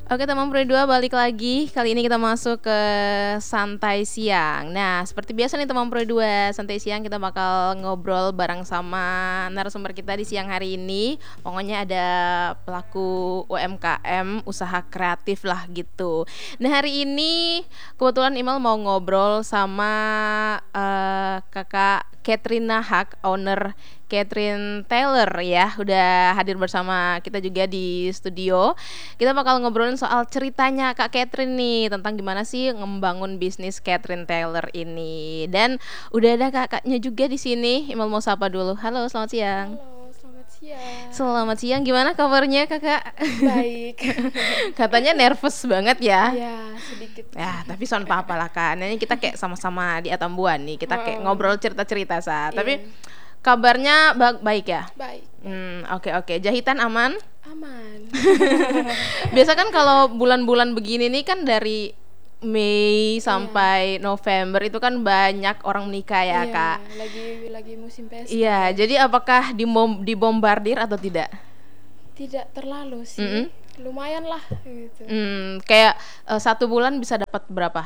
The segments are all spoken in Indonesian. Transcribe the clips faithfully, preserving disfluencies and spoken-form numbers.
Oke teman Pro dua balik lagi. Kali ini kita masuk ke santai siang. Nah seperti biasa nih teman Pro dua, santai siang kita bakal ngobrol bareng sama narasumber kita di siang hari ini. Pokoknya ada pelaku U M K M, usaha kreatif lah gitu. Nah hari ini kebetulan Imal mau ngobrol sama uh, kakak Catherine Nahak, owner Catherine Taylor ya, udah hadir bersama kita juga di studio. Kita bakal ngobrolin soal ceritanya Kak Catherine nih, tentang gimana sih membangun bisnis Catherine Taylor ini. Dan udah ada kakaknya juga di sini. Imal mau sapa dulu. Halo, selamat siang. Halo, selamat siang. Selamat siang. Gimana kabarnya kakak? Baik. Katanya nervous banget ya? Ya, sedikit. Ya, tapi soal apa-apa lah kan. Ini kita kayak sama-sama di Atambuan nih. Kita kayak Oh. ngobrol cerita-cerita sa. Tapi Iya. kabarnya ba- baik ya? Baik. Hmm, oke oke. Jahitan aman? Aman. Biasa kan kalau bulan-bulan begini nih kan dari Mei sampai November itu kan banyak orang menikah ya, Iya, Kak. lagi lagi musim pesta. Iya, jadi apakah dibom- dibombardir atau tidak? Tidak terlalu sih. Mm-mm. Lumayan lah gitu. Hmm, kayak eh, satu bulan bisa dapat berapa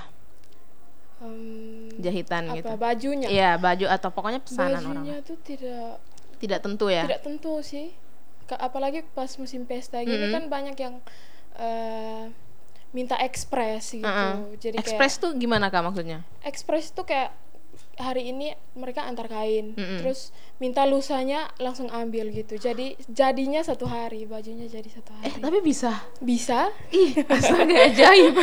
Em, jahitan apa gitu? bajunya? Iya, baju atau pokoknya pesanan orang. Bajunya tuh tidak Tidak tentu ya? tidak tentu sih. Ka- apalagi pas musim pesta gini Mm-mm. kan banyak yang eh, minta ekspres gitu. Uh-uh. Jadi Express kayak tuh gimana Kak maksudnya? ekspres tuh kayak hari ini mereka antar kain, Mm-mm. terus minta lusanya langsung ambil gitu. Jadi jadinya satu hari, bajunya jadi satu hari. Eh, tapi bisa. Bisa? Ih, astaga ajaib.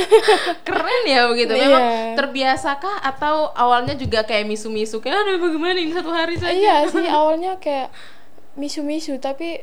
Keren ya begitu. Memang Iya. terbiasakah atau awalnya juga kayak misu-misu kayak aduh bagaimana ini satu hari saja? Iya sih, awalnya kayak misu-misu, tapi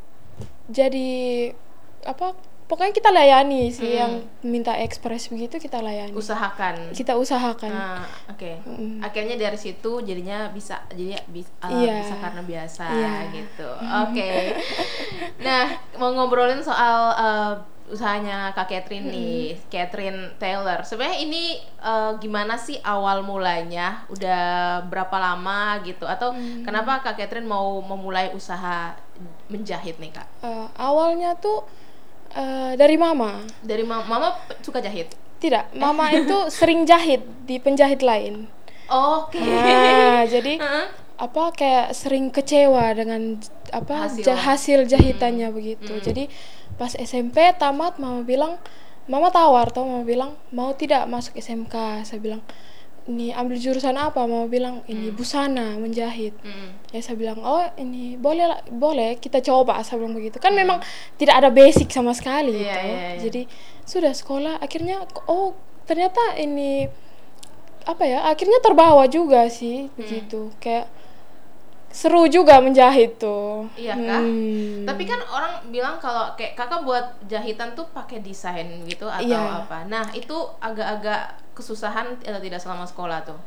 jadi apa? Pokoknya kita layani sih, Hmm. yang minta ekspres begitu kita layani. Usahakan. Kita usahakan. Nah, oke. Mm. Akhirnya dari situ jadinya bisa jadi bisa, Iya. bisa karena biasa Iya. gitu. Oke. Nah, mau ngobrolin soal uh, usahanya Kak Catherine nih, Catherine Taylor. Sebenarnya ini uh, gimana sih awal mulanya? Udah berapa lama gitu? Atau kenapa Kak Catherine mau memulai usaha menjahit nih, Kak? Eh, awalnya tuh eh, dari mama. Dari ma- mama p- suka jahit? Tidak, mama itu sering jahit di penjahit lain. Oke. Nah, jadi Heeh. apa kayak sering kecewa dengan apa Hasil. ja- hasil jahitannya begitu. Jadi pas S M P tamat mama bilang, mama tawar toh, mama bilang mau tidak masuk S M K. Saya bilang ini ambil jurusan apa? Mama bilang ini busana menjahit. Mm. Ya saya bilang oh ini boleh lah, boleh kita coba, saya bilang begitu. Kan memang tidak ada basic sama sekali Iya, toh. iya, iya. Jadi sudah sekolah akhirnya oh ternyata ini apa ya, akhirnya terbawa juga sih begitu. Kayak seru juga menjahit tuh. Iya kah? Hmm. Tapi kan orang bilang kalau kayak kakak buat jahitan tuh pakai desain gitu atau Iya. apa. Nah itu agak-agak kesusahan atau tidak selama sekolah tuh?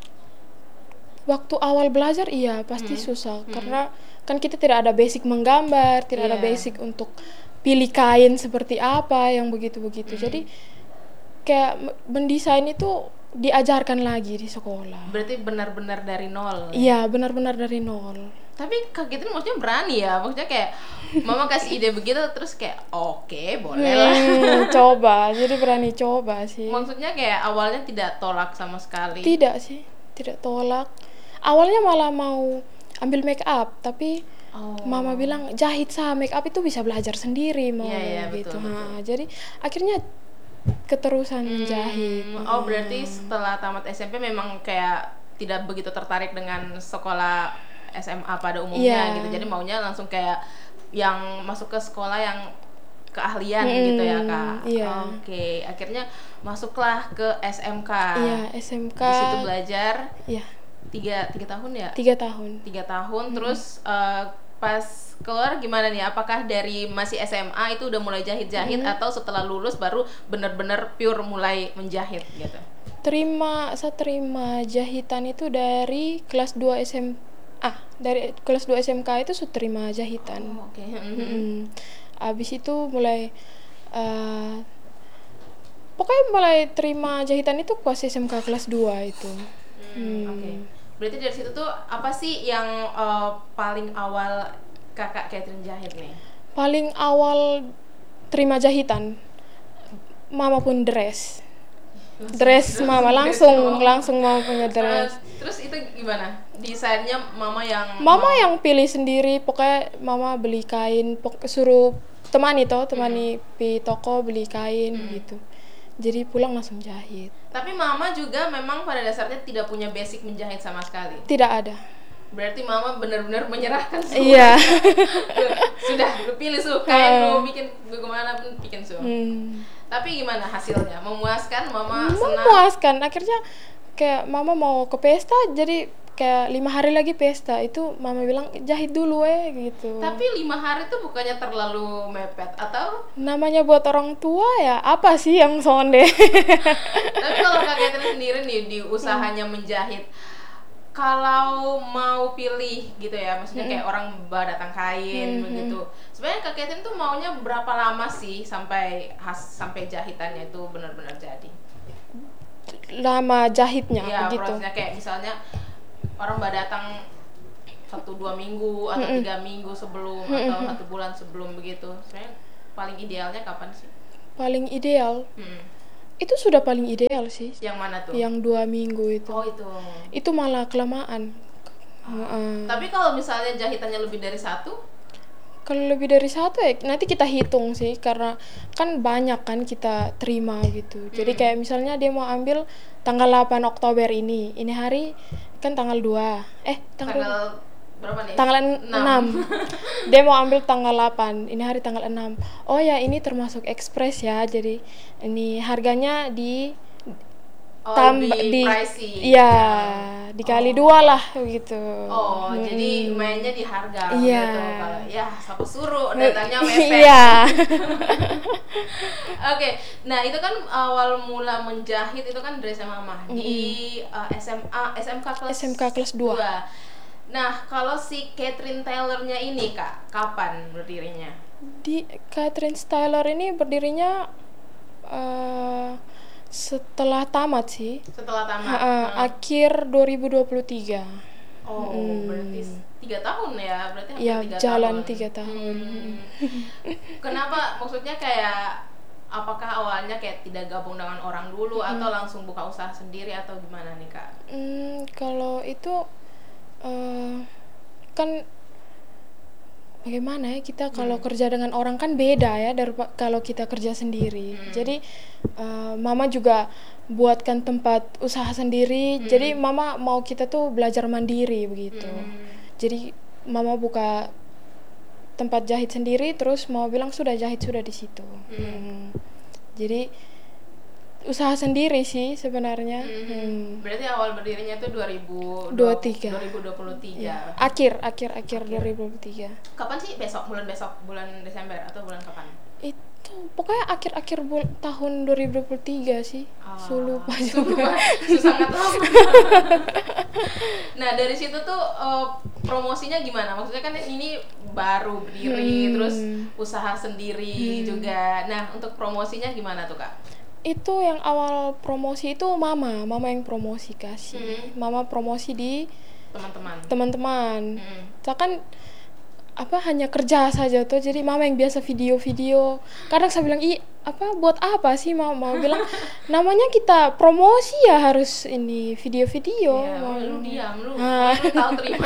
Waktu awal belajar iya pasti susah karena kan kita tidak ada basic menggambar, tidak ada Iya. basic untuk pilih kain seperti apa yang begitu-begitu. Jadi kayak m- mendesain itu diajarkan lagi di sekolah. Berarti benar-benar dari nol. Iya, benar-benar dari nol. Tapi kak Catherine maksudnya berani ya, maksudnya kayak mama kasih ide begitu terus kayak oke boleh lah. Hmm, coba, jadi berani coba sih. Maksudnya kayak awalnya tidak tolak sama sekali. Tidak sih, tidak tolak. Awalnya malah mau ambil make up, tapi Oh. mama bilang jahit sah, make up itu bisa belajar sendiri mau Iya, iya, gitu. betul, Nah, jadi akhirnya keterusan menjahit. Hmm, oh berarti setelah tamat S M P memang kayak tidak begitu tertarik dengan sekolah S M A pada umumnya Iya. gitu. Jadi maunya langsung kayak yang masuk ke sekolah yang keahlian Hmm, gitu ya Kak. iya. Oke, akhirnya masuklah ke S M K. Iya, S M K. Di situ belajar Iya, tiga tiga tahun ya. tiga tahun. Tiga tahun terus eh, pas keluar gimana nih? Apakah dari masih S M A itu udah mulai jahit-jahit atau setelah lulus baru benar-benar pure mulai menjahit gitu? Terima, saya terima jahitan itu dari kelas dua S M A. Dari kelas dua S M K itu sudah terima jahitan. Oh, oke. Mm-mm. Abis itu mulai eh, pokoknya mulai terima jahitan itu pas S M K kelas dua itu. Hmm, oke. Berarti dari situ tuh apa sih yang eh, paling awal kakak Catherine jahit nih? Paling awal terima jahitan mama pun dress. Dress mama langsung langsung mama punya dress. Uh, terus itu gimana? Desainnya mama yang Mama mau... yang pilih sendiri, pokoknya mama beli kain, pok- suruh temani toh, temani mm-hmm. pi toko beli kain mm-hmm. gitu. Jadi pulang langsung jahit. Tapi mama juga memang pada dasarnya tidak punya basic menjahit sama sekali. Tidak ada. Berarti mama benar-benar menyerahkan semua. Iya. Sudah, lu pilih su kain, lu bikin bagaimana pun bikin su. Hmm. Tapi gimana hasilnya? Memuaskan mama? Senang? Memuaskan. Akhirnya kayak mama mau ke pesta, jadi kayak lima hari lagi pesta itu mama bilang jahit dulu eh gitu. Tapi lima hari tuh bukannya terlalu mepet atau? Namanya buat orang tua ya apa sih yang sonde? Tapi kalau Kak Catherine sendiri nih di usahanya hmm. menjahit, kalau mau pilih gitu ya, maksudnya kayak mm-hmm. orang bawa datang kain mm-hmm. begitu. Sebenarnya Kak Catherine tuh maunya berapa lama sih sampai has, sampai jahitannya itu benar-benar jadi? Lama jahitnya ya, begitu. Prosesnya kayak misalnya orang bawa datang satu dua minggu atau mm-hmm. tiga minggu sebelum mm-hmm. atau satu bulan sebelum begitu. Sebenarnya paling idealnya kapan sih? Paling ideal. Mm-hmm. Itu sudah paling ideal sih. Yang mana tuh? Yang dua minggu itu. Oh itu. Itu malah kelamaan. Oh. Uh, Tapi kalau misalnya jahitannya lebih dari satu? Kalau lebih dari satu ya nanti kita hitung sih, karena kan banyak kan kita terima gitu. Hmm. Jadi kayak misalnya dia mau ambil tanggal delapan Oktober ini, ini hari kan tanggal dua. Eh tanggal, tanggal berapa nih? Tanggal enam. Dia mau ambil tanggal delapan. Ini hari tanggal enam. Oh ya, ini termasuk ekspres ya. Jadi ini harganya di oh, tambah di iya, dikali oh. dua lah gitu. Oh, hmm. jadi mainnya di harga iya. gitu. Kalau ya siapa suruh datangnya mepet. Iya. Oke. Okay. Nah, itu kan awal mula menjahit itu kan dress mama mm-hmm. di uh, S M A S M K kelas S M K kelas dua. Nah, kalau si Catherine Taylor-nya ini, Kak, kapan berdirinya? Di Catherine Taylor ini berdirinya uh, setelah tamat sih. Setelah tamat? Uh, uh. Akhir dua ribu dua puluh tiga. Oh, hmm. berarti tiga tahun ya? Berarti hampir ya, tiga jalan tahun. tiga tahun. Hmm. Kenapa? Maksudnya kayak, apakah awalnya kayak tidak gabung dengan orang dulu hmm. atau langsung buka usaha sendiri atau gimana nih, Kak? Hmm, kalau itu Uh, kan bagaimana ya kita kalau hmm. kerja dengan orang kan beda ya dari kalau kita kerja sendiri. Hmm. Jadi uh, mama juga buatkan tempat usaha sendiri. Hmm. Jadi mama mau kita tuh belajar mandiri begitu. Hmm. Jadi mama buka tempat jahit sendiri, terus mau bilang sudah jahit sudah di situ. Hmm. Hmm. Jadi usaha sendiri sih sebenarnya. Mm-hmm. Hmm. Berarti awal berdirinya itu dua ribu dua puluh tiga. dua ribu dua puluh tiga. Ya. Akhir akhir akhir dua ribu dua puluh tiga. Kapan sih besok? Bulan besok? Bulan Desember atau bulan kapan? Itu pokoknya akhir-akhir bul- tahun dua ribu dua puluh tiga sih. Ah, Sulupa juga. Sangat lama. Nah, dari situ tuh uh, promosinya gimana? Maksudnya kan ini baru berdiri hmm. terus usaha sendiri hmm. juga. Nah, untuk promosinya gimana tuh, Kak? Itu yang awal promosi itu mama, mama yang promosi kasih. Hmm. Mama promosi di teman-teman. Teman-teman. Hmm. Saya kan apa hanya kerja saja tuh, jadi mama yang biasa video-video. Kadang saya bilang, "Ih, apa buat apa sih?" Mama, mama bilang, "Namanya kita promosi ya harus ini video-video." Ya, mama lu diam lu. Lu tahu terima.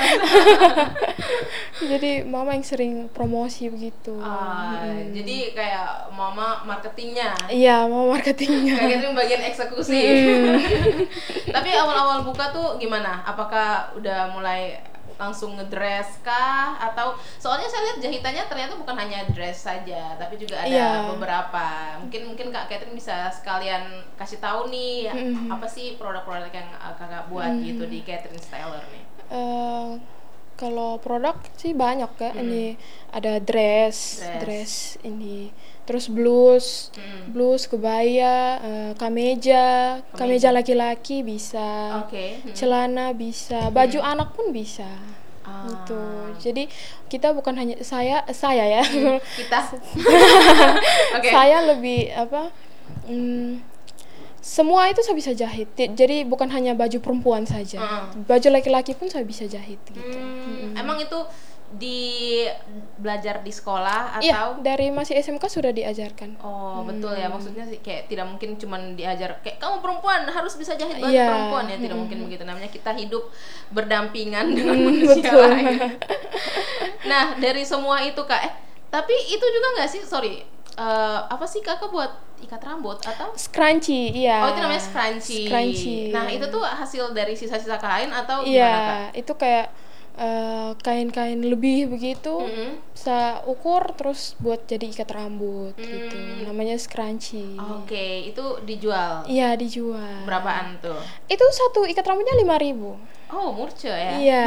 Jadi mama yang sering promosi begitu. Ah, hmm. Jadi kayak mama marketingnya. Iya, mama marketingnya. Kayak gitu bagian eksekusi. Hmm. Tapi awal-awal buka tuh gimana? Apakah udah mulai langsung ngedress kah, atau soalnya saya lihat jahitannya ternyata bukan hanya dress saja tapi juga ada yeah. beberapa. Mungkin mungkin Kak Catherine bisa sekalian kasih tahu nih mm-hmm. apa sih produk-produk yang uh, Kakak buat mm-hmm. gitu di Catherine Taylor nih. Uh, kalau produk sih banyak ya. Mm-hmm. Ini ada dress, dress, dress ini. Terus blus, hmm. blus, kebaya, uh, kameja, kameja, kameja laki-laki bisa, okay. hmm. celana bisa, baju hmm. anak pun bisa, ah. gitu. Jadi kita bukan hanya saya, saya ya, hmm. kita, okay. saya lebih apa, um, semua itu saya bisa jahit. Jadi bukan hanya baju perempuan saja, hmm. baju laki-laki pun saya bisa jahit, gitu. Hmm. Hmm. Emang itu di belajar di sekolah Iya, atau dari masih S M K sudah diajarkan. oh betul ya, maksudnya sih kayak tidak mungkin cuman diajar kayak kamu perempuan harus bisa jahit baju Iya. perempuan ya, tidak mungkin begitu, namanya kita hidup berdampingan dengan Hmm, manusia betul. lain. Nah dari semua itu kak, eh tapi itu juga nggak sih, sorry, eh, apa sih kakak buat ikat rambut atau Scrunchie, iya. oh itu namanya scrunchie. Scrunchie. Nah itu tuh hasil dari sisa-sisa kain atau Iya, gimana kak? itu kayak eh, kain-kain lebih begitu, Mm-mm. saya ukur terus buat jadi ikat rambut gitu. Hmm. Namanya scrunchie. Oke, itu dijual Iya, dijual. berapaan tuh? Itu satu ikat rambutnya lima ribu. Oh murce ya. Iya.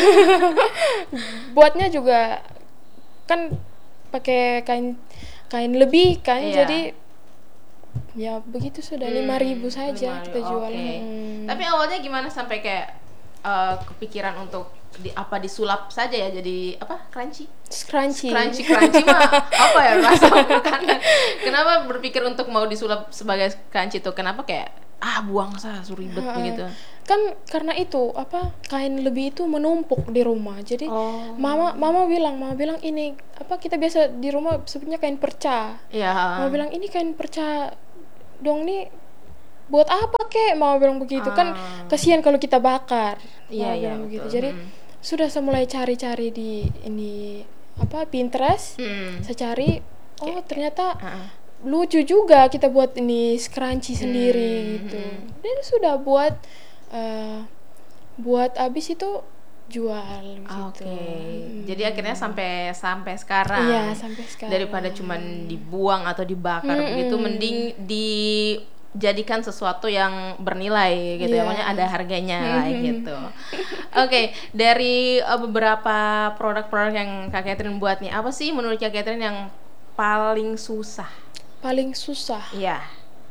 Buatnya juga kan pakai kain kain lebih kan, Iya. jadi ya begitu sudah Hmm, lima ribu saja lima kita ribu, jual. oke. Hmm. Tapi awalnya gimana sampai kayak eh, kepikiran untuk di, apa disulap saja ya jadi apa crunchy? Scrunchie. Crunchy crunchy mah apa ya rasa makanan? Kenapa berpikir untuk mau disulap sebagai crunchy tuh? Kenapa kayak ah buang sah suruh ribet Ha-ha. begitu? Kan karena itu apa kain lebih itu menumpuk di rumah. Jadi Oh. mama mama bilang, mama bilang ini apa kita biasa di rumah sebutnya kain perca. Iya. Mama bilang ini kain perca dong nih buat apa kek? Mama bilang begitu kan Ah. kasihan kalau kita bakar. Iya, Mama iya, bilang begitu. betul. Jadi Mm. sudah saya mulai cari-cari di ini apa Pinterest. Hmm. Saya cari oh ternyata Ah. lucu juga kita buat ini scrunchie sendiri Hmm, gitu. hmm. Dan sudah buat eh, buat abis itu jual gitu. Oke. Hmm. Jadi akhirnya sampai sampai sekarang. Iya, sampai sekarang. Daripada cuman dibuang atau dibakar Mm-mm. begitu, mending dijadikan sesuatu yang bernilai gitu ya, Iya. makanya ada harganya lah gitu. Oke, dari uh, beberapa produk-produk yang Kak Catherine buat nih, apa sih menurut Kak Catherine yang paling susah? Paling susah Iya.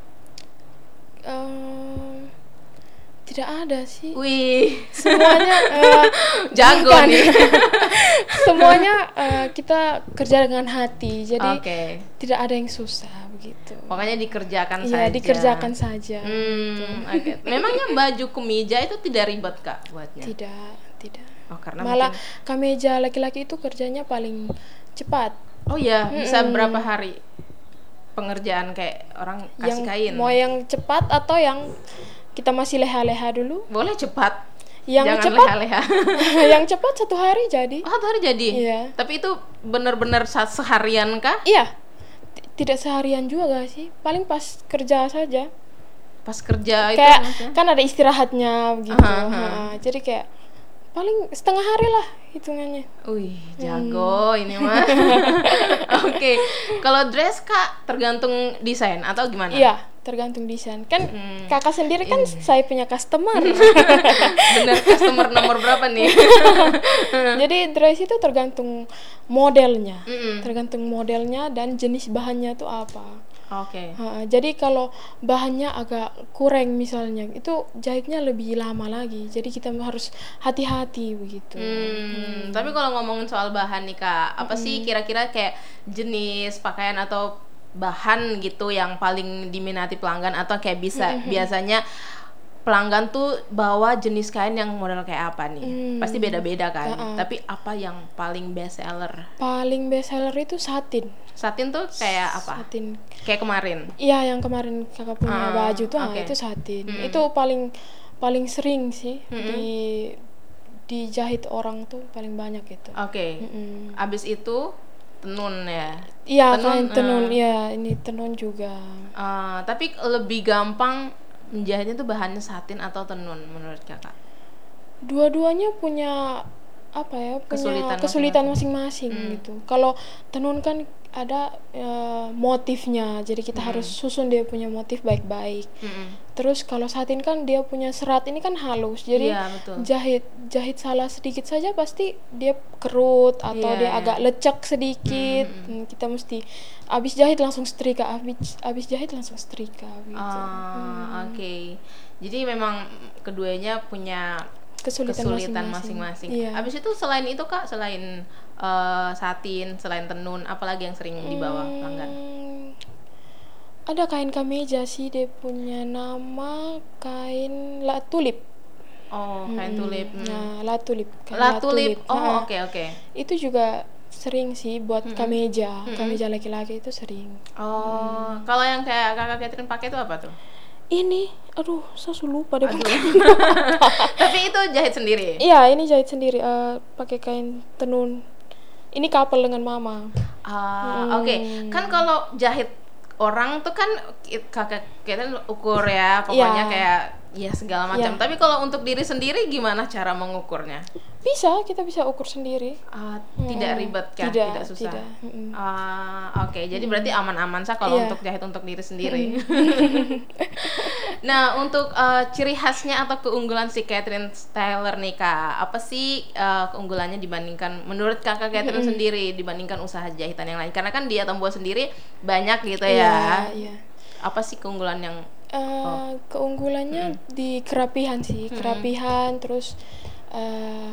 em, tidak ada sih. Wih, Semuanya eh, jago bukan. nih. Semuanya eh, kita kerja dengan hati. Jadi Oke. tidak ada yang susah begitu. Pokoknya dikerjakan Iya, saja. dikerjakan saja. Hmm, oke. Memangnya baju kemeja itu tidak ribet Kak buatnya? Tidak, tidak. Oh, karena Malah mungkin- kameja laki-laki itu kerjanya paling cepat. Oh iya, bisa Mm-mm. berapa hari pengerjaan kayak orang kasih Yang kain? mau yang cepat atau yang kita masih leha-leha dulu? Boleh cepat. Yang Jangan cepat, leha-leha. yang cepat satu hari jadi. Oh, satu hari jadi. Iya. Tapi itu benar-benar sa- seharian kah? Iya, T- tidak seharian juga gak sih? Paling pas kerja saja. Pas kerja itu Kayak maksudnya? kan ada istirahatnya begitu. Aha, aha. Ha, jadi kayak paling setengah hari lah hitungannya. Wih, Hmm. jago ini mah. Oke. Kalau dress Kak tergantung desain atau gimana? Iya, tergantung desain. Kan Hmm. kakak sendiri kan saya punya customer. Bener, customer nomor berapa nih? Jadi dress itu tergantung modelnya. Mm-mm. Tergantung modelnya dan jenis bahannya tuh apa. Oke. Ha, jadi kalau bahannya agak kurang misalnya, itu jahitnya lebih lama lagi. Jadi kita harus hati-hati begitu. Hmm, tapi kalau ngomongin soal bahan nih Kak, apa sih kira-kira kayak jenis pakaian atau bahan gitu yang paling diminati pelanggan atau kayak bisa biasanya pelanggan tuh bawa jenis kain yang model kayak apa nih? Hmm. Pasti beda-beda kan. Uh-uh. Tapi apa yang paling best seller? Paling best seller itu satin. Satin tuh kayak apa? Satin. Kayak kemarin. Iya, yang kemarin kakak punya Ah, baju tuh ah, oke. itu satin. Mm-mm. Itu paling paling sering sih Mm-mm. di dijahit orang tuh paling banyak itu. Oke. Mm-mm. Abis itu tenun ya. Iya, Tenun, kain tenun. ah. Iya, ini tenun juga. Ah, tapi lebih gampang menjahitnya tuh bahannya satin atau tenun menurut Kakak? Dua-duanya punya apa ya? Punya Kesulitan kesulitan, masing-masing. masing-masing Hmm. gitu. Kalau tenun kan ada eh, motifnya. Jadi kita Hmm. harus susun dia punya motif baik-baik. Mm-mm. Terus kalau satin kan dia punya serat ini kan halus. Jadi Iya, betul. jahit jahit salah sedikit saja pasti dia kerut atau Iya, dia iya. agak lecek sedikit. Mm-mm. Hmm, kita mesti abis jahit langsung setrika, abis abis jahit langsung setrika gitu. Ah, oke. Jadi memang keduanya punya Kesulitan, kesulitan masing-masing. masing-masing. Iya. Habis itu selain itu Kak, selain eh, satin, selain tenun, apalagi yang sering dibawa Hmm, pelanggan? Ada kain kameja sih, dia punya nama kain la tulip. Oh, kain tulip. Hmm. Nah, la tulip. kain La tulip. Oh, Nah, oke oke. itu juga sering sih buat Mm-mm. kemeja, Mm-mm. kemeja laki-laki itu sering. Oh, kalau yang kayak kakak Catherine pakai itu apa tuh? Ini, aduh, saya sudah lupa deh Aduh. pakai. Tapi itu jahit sendiri. Iya, ini jahit sendiri, eh, pakai kain tenun. Ini couple dengan mama. Ah, Hmm. oke. Kan kalau jahit orang tuh kan ki- kakak Catherine ukur ya, pokoknya Iya. kayak ya segala macam. Iya. Tapi kalau untuk diri sendiri gimana cara mengukurnya? Bisa, kita bisa ukur sendiri. Ah, tidak Hmm, ribet kan? tidak, Tidak susah. tidak. Mm-mm. Ah, oke. Jadi berarti aman-aman sah kalau Iya. untuk jahit untuk diri sendiri. Nah, untuk eh, ciri khasnya atau keunggulan si Catherine Styler nih Kak, apa sih eh, keunggulannya dibandingkan menurut Kakak Catherine sendiri dibandingkan usaha jahitan yang lain? Karena kan dia membuat sendiri banyak gitu ya. Iya, iya. Apa sih keunggulan yang Eh, keunggulannya di kerapihan sih, kerapihan, terus eh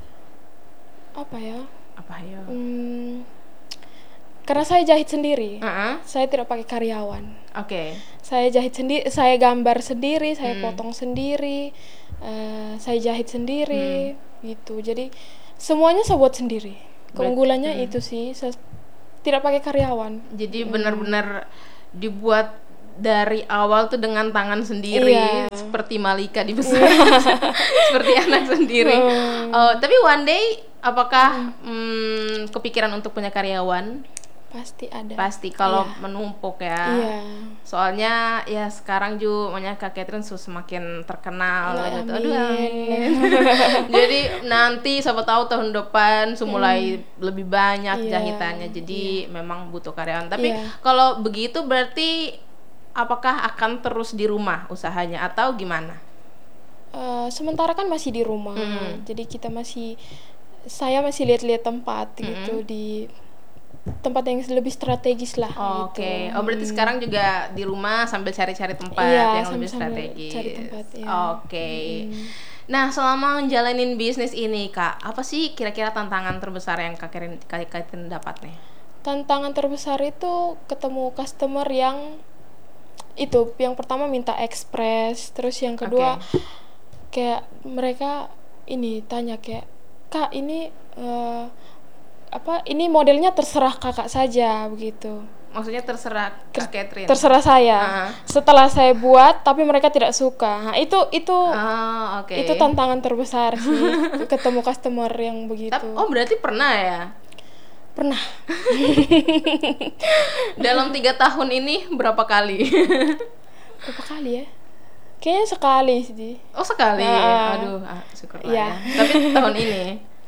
apa ya? apa ya? Hmm, karena saya jahit sendiri, Heeh. saya tidak pakai karyawan. Oke. Saya jahit sendiri, saya gambar sendiri, saya potong sendiri, eh, saya jahit sendiri, gitu. Jadi semuanya saya buat sendiri. Keunggulannya itu sih, saya tidak pakai karyawan. Jadi benar-benar dibuat dari awal tuh dengan tangan sendiri, Iya. seperti Malika dibesarkan seperti anak sendiri. Oh, tapi one day apakah hmm, kepikiran untuk punya karyawan? Pasti ada. Pasti kalau Iya. menumpuk ya. Iya. Soalnya ya sekarang juga banyak Kak Catherine su- semakin terkenal Nah, gitu. amin. Aduh, amin. Jadi nanti siapa tahu tahun depan mulai lebih banyak Iya. jahitannya. Jadi memang butuh karyawan. Tapi Iya. kalau begitu berarti apakah akan terus di rumah usahanya atau gimana? Eh, sementara kan masih di rumah, jadi kita masih, saya masih lihat-lihat tempat gitu di tempat yang lebih strategis lah. Oke. gitu. Oh, berarti sekarang juga di rumah sambil cari-cari tempat Iya, yang lebih sambil-sambil strategis. cari tempat, iya. Oke. Nah, selama menjalanin bisnis ini, Kak, apa sih kira-kira tantangan terbesar yang Kak Catherine, Kak Catherine dapat nih? Tantangan terbesar itu ketemu customer yang itu, yang pertama minta ekspres, terus yang kedua kayak mereka ini tanya kayak, Kak ini eh, apa ini modelnya terserah kakak saja begitu. Maksudnya terserah Kak Catherine. Terserah saya. Ah. Setelah saya buat tapi mereka tidak suka. Nah, itu itu Oh, oke. itu tantangan terbesar sih ketemu customer yang begitu. Tap- Oh, berarti pernah ya? Pernah. Dalam tiga tahun ini berapa kali? Berapa kali ya? Kayaknya sekali sih. Oh, sekali. Nah, Aduh, ah, syukurlah iya. ya. Tapi tahun ini.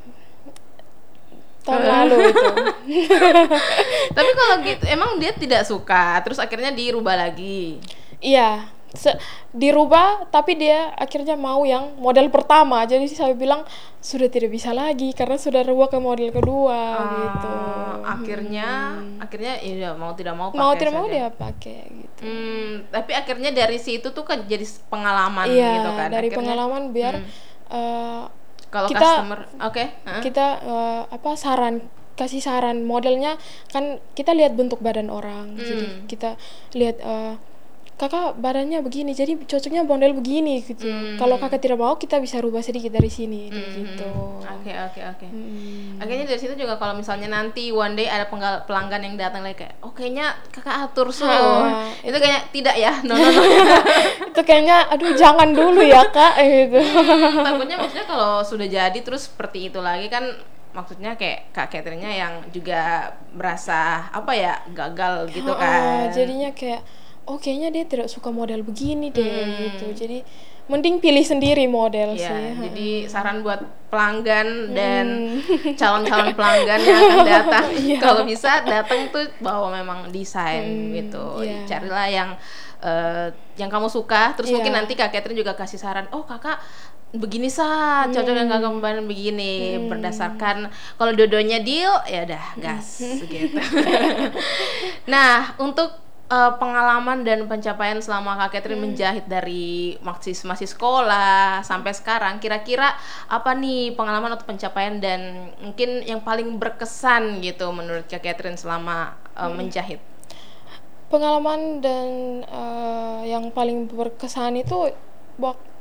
Tahun lalu itu. Tapi kalau gitu emang dia tidak suka, terus akhirnya dirubah lagi. Iya, se- dirubah tapi dia akhirnya mau yang model pertama. Jadi saya bilang sudah tidak bisa lagi karena sudah rubah ke model kedua gitu. Ah, akhirnya akhirnya ya mau tidak mau pakai Mau tidak mau saja. dia pakai gitu. Hmm, tapi akhirnya dari situ tuh kan jadi pengalaman Iya, gitu kan. dari Akhirnya, pengalaman biar eh, kalau kita- customer, oke, heeh. kita eh, apa saran kasih saran modelnya kan kita lihat bentuk badan orang. Jadi Hmm. kita lihat eh, kakak badannya begini, jadi cocoknya model begini gitu. Hmm. Kalau kakak tidak mau, kita bisa rubah sedikit dari sini, kayak gitu. Oke oke oke. Hmm. Akhirnya dari situ juga kalau misalnya nanti one day ada penggal- pelanggan yang datang lagi kayak, oh kayaknya kakak atur su, Ah, itu kayaknya tidak ya, no no no. Itu kayaknya, aduh jangan dulu ya kak, gitu. Takutnya maksudnya kalau sudah jadi terus seperti itu lagi kan, maksudnya kayak Kak Catherine-nya yang juga merasa apa ya gagal gitu Ah, kan. jadinya kayak, oh kayaknya dia tidak suka model begini deh, gitu. Jadi mending pilih sendiri model Ya, sih. jadi saran buat pelanggan dan calon-calon pelanggan yang akan datang, kalau bisa datang tuh bawa memang desain gitu. iya. Carilah yang eh, yang kamu suka. Terus Iya. mungkin nanti Kak Catherine juga kasih saran, oh kakak begini sah, cocok yang kakak kemarin begini, berdasarkan kalau dodonya deal, ya udah gas gitu. Nah, untuk eh, pengalaman dan pencapaian selama Kak Catherine menjahit dari masih masih sekolah sampai sekarang, kira-kira apa nih pengalaman atau pencapaian dan mungkin yang paling berkesan gitu menurut Kak Catherine selama eh, menjahit? Pengalaman dan eh, yang paling berkesan itu wak-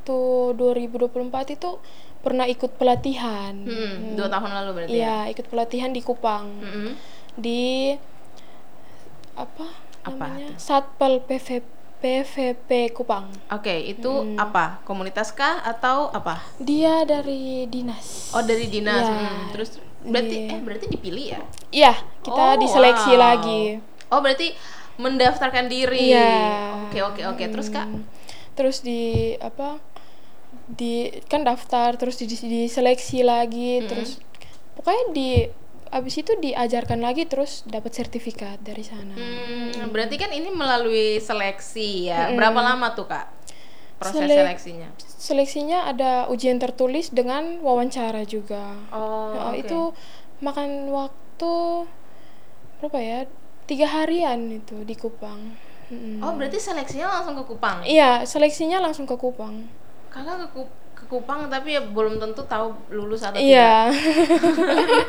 waktu dua ribu dua puluh empat itu pernah ikut pelatihan. Hmm, dua tahun lalu berarti ya? Iya, ikut pelatihan di Kupang. Mm-mm. Di apa, Apa namanya? tuh? Satpol P V P V P Kupang. Oke, itu Hmm. apa? Komunitas kah atau apa? Dia dari dinas. Oh, dari dinas. Iya. Hmm, terus berarti Di- eh berarti dipilih ya? Iya, kita Oh, diseleksi wow. lagi. Oh, berarti mendaftarkan diri. Iya. Oke, oke, oke. Terus Kak? Hmm. Terus di apa? Di kan daftar, terus di, diseleksi lagi, Mm-mm. terus pokoknya di abis itu diajarkan lagi, terus dapat sertifikat dari sana. Hmm, berarti kan ini melalui seleksi ya. Mm-mm. Berapa lama tuh Kak proses Selek- seleksinya? Seleksinya ada ujian tertulis dengan wawancara juga. Oh, Nah, oke. itu makan waktu berapa ya? Tiga harian itu di Kupang. Mm-mm. Oh, berarti seleksinya langsung ke Kupang? Iya, seleksinya langsung ke Kupang. Kakak ke, Ku- ke Kupang tapi ya belum tentu tahu lulus atau Iya. tidak.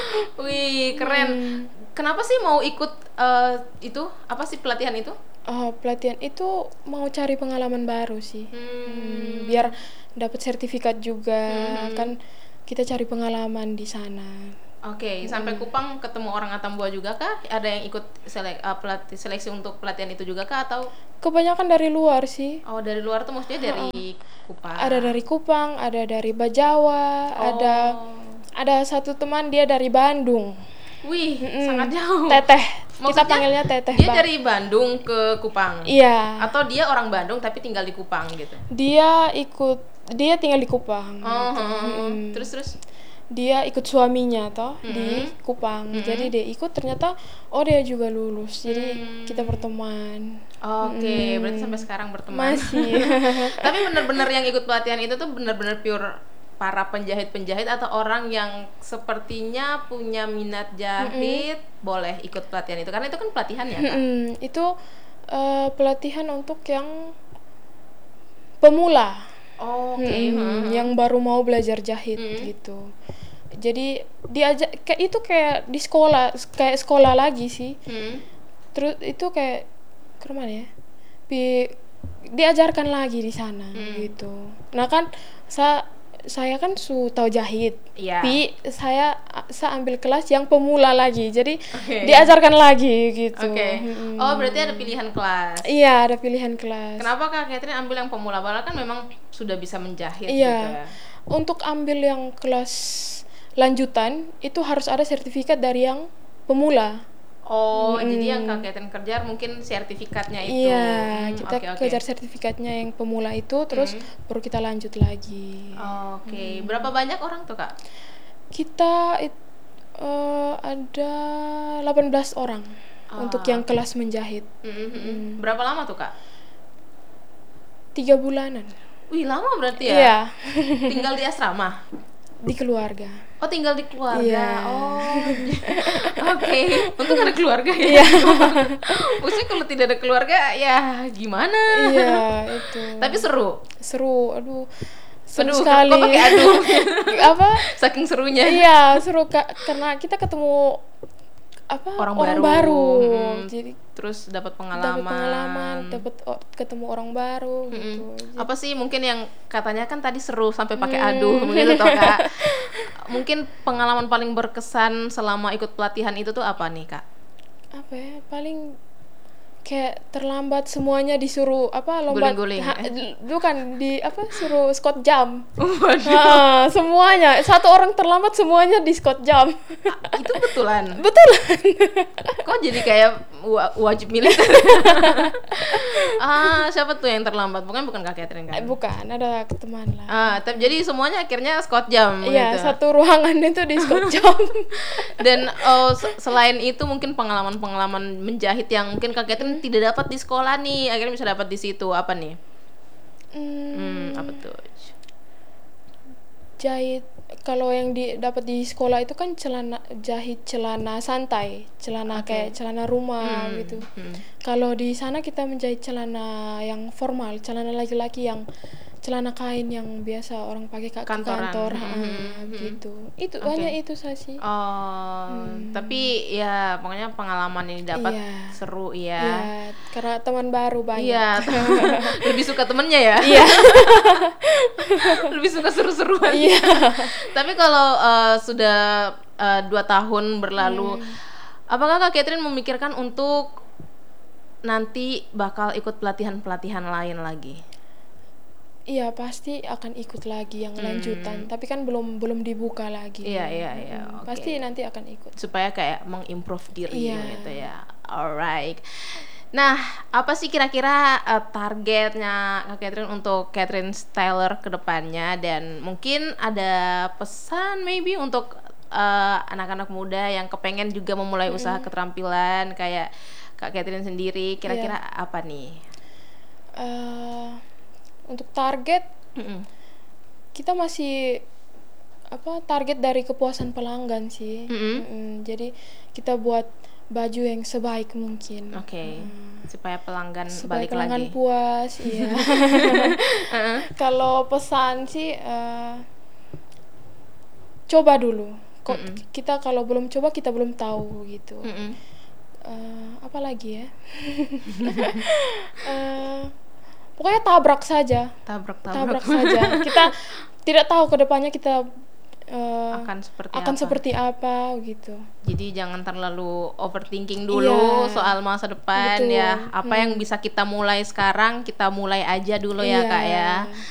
Wih, keren. Hmm. Kenapa sih mau ikut eh, itu? Apa sih pelatihan itu? Oh, pelatihan itu mau cari pengalaman baru sih. Hmm, biar dapat sertifikat juga. Hmm. Kan kita cari pengalaman di sana. Oke, sampai Kupang ketemu orang Atambua juga kah? Ada yang ikut selek, uh, pelati- seleksi untuk pelatihan itu juga kah? Atau Kebanyakan dari luar sih. oh dari luar tuh maksudnya dari Kupang? Ada dari Kupang, ada dari Bajawa, Oh. ada ada satu teman dia dari Bandung. Wih, Mm-mm. sangat jauh. Teteh. Kita Maksudnya panggilnya Teteh. Dia Ba- dari Bandung ke Kupang? Iya. Atau dia orang Bandung tapi tinggal di Kupang gitu? Dia ikut dia tinggal di Kupang. Oh, gitu. oh, oh. Mm-mm. terus terus? Dia ikut suaminya toh di Mm-mm. Kupang. Mm-mm. Jadi dia ikut, ternyata oh dia juga lulus. Jadi Hmm. kita berteman. Oke, Mm-mm. berarti sampai sekarang berteman. Masih. Tapi benar-benar yang ikut pelatihan itu tuh benar-benar pure para penjahit-penjahit atau orang yang sepertinya punya minat jahit boleh ikut pelatihan itu karena itu kan pelatihan ya Kak? Mm-mm. Itu eh, pelatihan untuk yang pemula. Oke, Mm-mm. hmm. Yang baru mau belajar jahit Mm-mm. gitu. Jadi diajak kayak itu kayak di sekolah, kayak sekolah lagi sih. Hmm. Terus itu kayak ke mana ya? Pi, diajarkan lagi di sana Hmm. gitu. Nah kan saya saya kan su tahu jahit. Iya. Pi saya saya ambil kelas yang pemula lagi. Jadi Oke. diajarkan lagi gitu. Oke. Mm-mm. Oh, berarti ada pilihan kelas. Iya, ada pilihan kelas. Kenapa Kak Catherine ambil yang pemula? Padahal kan memang sudah bisa menjahit Iya. gitu ya. Untuk ambil yang kelas lanjutan itu harus ada sertifikat dari yang pemula. Oh, Mm-mm. jadi yang Kak Catherine kejar mungkin sertifikatnya itu. Iya, Hmm, kita oke, oke. kejar sertifikatnya yang pemula itu, terus Hmm. baru kita lanjut lagi. Oke, berapa banyak orang tuh Kak? Kita it- eh, ada delapan belas orang Ah, untuk yang oke. kelas menjahit. Mm-mm. Berapa lama tuh Kak? Tiga bulanan. Wih, lama berarti ya? Iya, Tinggal di asrama? di keluarga. Oh, tinggal di keluarga. Iya. Oh. Oke, untung ada keluarga ya. Iya. Maksudnya kalau tidak ada keluarga ya gimana? Iya, itu. Tapi seru. Seru, aduh. Seru Aduh, sekali. kok pakai aduh? Apa? Saking serunya. Iya, seru Kak, karena kita ketemu apa? Orang baru. baru. Mm. Jadi Terus dapat dapat pengalaman. pengalaman, dapat o- ketemu orang baru Mm-mm. gitu. Apa sih mungkin yang katanya kan tadi seru sampai pakai Hmm. aduh begitu toh Kak. Mungkin pengalaman paling berkesan selama ikut pelatihan itu tuh apa nih Kak? Apa ya? Paling kayak terlambat semuanya disuruh apa lomba Guling-guling, ha- eh? d- bukan di apa suruh squat jam. Waduh. Ah, semuanya satu orang terlambat semuanya di squat jam. Itu betulan. Betul. Kok jadi kayak wa- wajib militer? Ah, siapa tuh yang terlambat? Bukan bukan Kak Catherine kan? Eh, bukan, ada teman lah. Ah, tapi jadi semuanya akhirnya Scott jam Iya, gitu. satu ruangan itu di squat jam. Dan oh, se- selain itu mungkin pengalaman-pengalaman menjahit yang mungkin Kak Catherine tidak dapat di sekolah nih, akhirnya bisa dapat di situ. Apa nih? Hmm, Hmm, apa tuh? jahit kalau yang didapat di sekolah itu kan celana jahit celana santai, celana Oke. kayak celana rumah Hmm, gitu. hmm. Kalau di sana kita menjahit celana yang formal, celana laki-laki yang celana kain yang biasa orang pakai ke Kantoran. kantor, Mhm, ah, mhm. begitu. Itu Oke. hanya itu saja. Oh, Hmm. tapi ya pokoknya pengalaman yang didapat Iya. seru Iya, ya. karena teman baru banyak. Iya, lebih suka temennya ya. Iya. Lebih suka seru-seruan. Iya. Tapi kalau uh, sudah uh, dua tahun berlalu, Hmm. apakah Kak Catherine memikirkan untuk nanti bakal ikut pelatihan-pelatihan lain lagi? Iya, pasti akan ikut lagi yang lanjutan, tapi kan belum belum dibuka lagi. Iya, iya, iya. Hmm, Oke. Pasti nanti akan ikut. Supaya kayak mengimprove diri Iya. gitu ya. Alright. Nah, apa sih kira-kira uh, targetnya Kak Catherine untuk Catherine Styler ke depannya, dan mungkin ada pesan maybe untuk uh, anak-anak muda yang kepengen juga memulai usaha keterampilan kayak Kak Catherine sendiri, kira-kira apa nih? Eh, untuk target Mm-mm. kita masih apa target dari kepuasan pelanggan sih. Mm-mm. Mm-mm, jadi kita buat baju yang sebaik mungkin. Oke, supaya pelanggan Supaya balik pelanggan lagi. puas, iya. Kalau pesan sih eh, coba dulu. Kok Mm-mm. kita kalau belum coba kita belum tahu gitu. Mm-mm. Eh, apa lagi ya? Eh, pokoknya tabrak saja. Tabrak Tabrak tabrak. saja. Kita tidak tahu ke depannya kita eh, akan seperti akan apa? seperti apa gitu. Jadi jangan terlalu overthinking dulu Iya. soal masa depan. Betul. Ya. Apa yang bisa kita mulai sekarang, kita mulai aja dulu ya Iya. Kak ya.